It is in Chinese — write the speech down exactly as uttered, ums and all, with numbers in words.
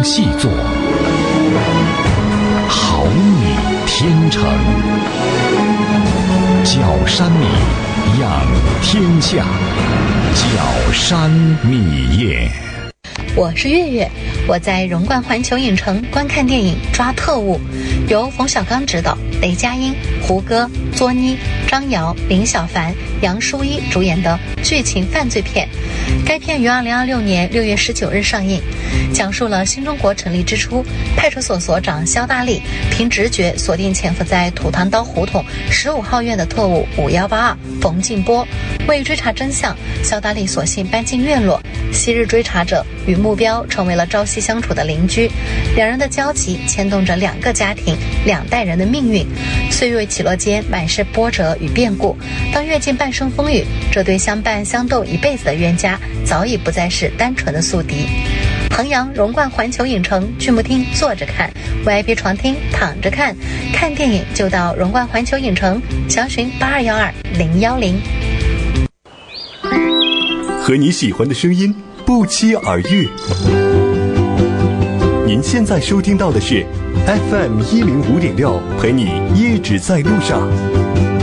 细作，好拟天成。角山米，养天下。角山米业。 我是月月，我在荣冠环球影城观看电影《抓特务》，由冯小刚执导，雷佳音、胡歌、作妮、张瑶、林小凡、杨舒一主演的剧情犯罪片。该片于二零二六年六月十九日上映，讲述了新中国成立之初，派出所所长肖大力凭直觉锁定潜伏在土堂刀胡同十五号院的特务五一八二冯静波。为追查真相，肖大力索性搬进院落，昔日追查者与目标成为了朝夕相处的邻居，两人的交集牵动着两个家庭两代人的命运。岁月起落间满是波折与变故，当阅尽半生风雨，这对相伴相斗一辈子的冤家早已不再是单纯的宿敌。衡阳荣冠环球影城剧目厅坐着看， V I P 床厅躺着看，看电影就到荣冠环球影城，详询八二幺二零幺零。 和你喜欢的声音不期而遇。您现在收听到的是 F M 一零五点六，陪你一直在路上。